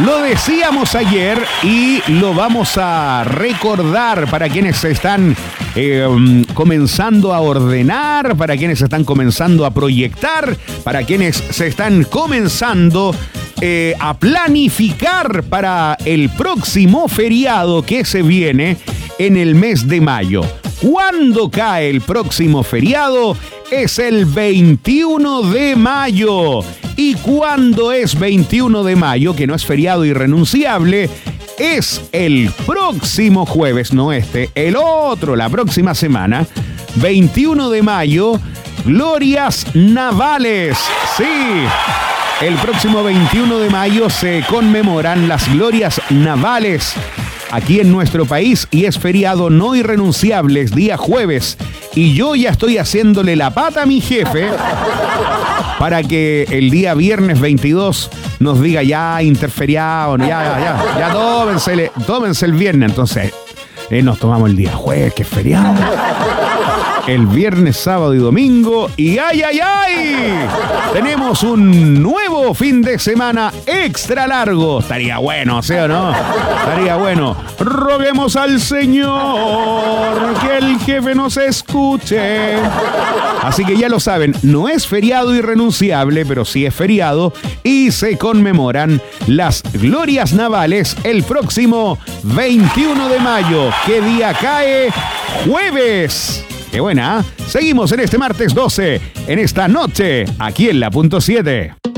Lo decíamos ayer y lo vamos a recordar para quienes se están comenzando a ordenar, para quienes están comenzando a proyectar, para quienes se están comenzando a planificar para el próximo feriado que se viene en el mes de mayo. ¿Cuándo cae el próximo feriado? Es el 21 de mayo. ¿Y cuándo es 21 de mayo, que no es feriado irrenunciable? Es el próximo jueves, no el otro, la próxima semana, 21 de mayo, Glorias Navales. Sí, el próximo 21 de mayo se conmemoran las Glorias Navales aquí en nuestro país y es feriado no irrenunciable, es día jueves. Y yo ya estoy haciéndole la pata a mi jefe para que el día viernes 22 nos diga ya interferiado, ya tómense el viernes. Entonces nos tomamos el día jueves, que es feriado. El viernes, sábado y domingo. Y ¡ay! Tenemos un nuevo fin de semana extra largo. Estaría bueno, ¿sí o no? Estaría bueno. Roguemos al Señor que el jefe nos escuche. Así que ya lo saben, no es feriado irrenunciable, pero sí es feriado y se conmemoran las Glorias Navales el próximo 21 de mayo. ¿Qué día cae? Jueves. ¡Qué buena! Seguimos en este martes 12, en esta noche, aquí en la .7.